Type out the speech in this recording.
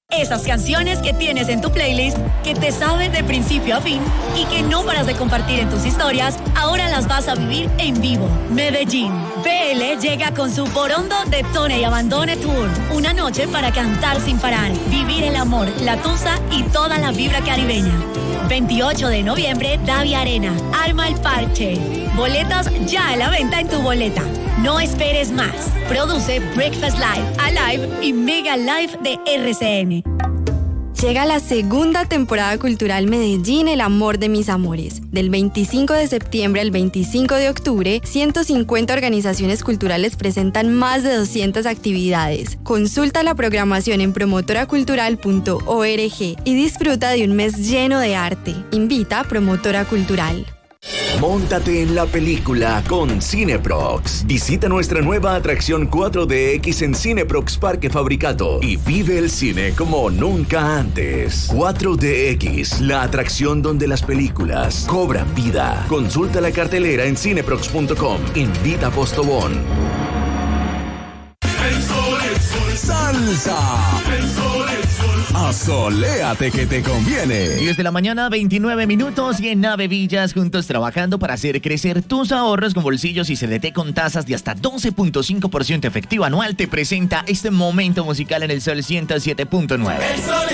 Esas canciones que tienes en tu playlist, que te sabes de principio a fin y que no paras de compartir en tus historias, ahora las vas a vivir en vivo. Medellín. BL llega con su Porondo Detone y Abandone Tour. Una noche para cantar sin parar, vivir el amor, la tusa y toda la vibra caribeña. 28 de noviembre, Davia Arena. Arma el parche. Boletas ya a la venta en tu boleta. No esperes más. Produce Breakfast Live, Alive y Mega Live de RCN. Llega la segunda temporada cultural Medellín, el amor de mis amores. Del 25 de septiembre al 25 de octubre, 150 organizaciones culturales presentan más de 200 actividades. Consulta la programación en promotoracultural.org y disfruta de un mes lleno de arte. Invita a Promotora Cultural. Móntate en la película con Cineprox. Visita nuestra nueva atracción 4DX en Cineprox Parque Fabricato y vive el cine como nunca antes. 4DX, la atracción donde las películas cobran vida. Consulta la cartelera en cineprox.com. Invita a Postobón. Salsa. Asoléate que te conviene. 10 de la mañana, 29 minutos y en Nave Villas, juntos trabajando para hacer crecer tus ahorros con bolsillos y CDT con tasas de hasta 12.5% efectivo anual, te presenta este momento musical en el Sol 107.9.